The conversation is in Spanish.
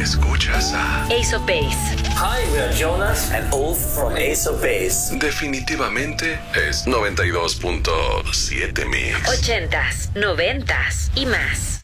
Escuchas a Ace of Base. Hi, we are Jonas and Ulf from Ace of Base. Definitivamente es 92.7 Mix. 80s, 90s y más.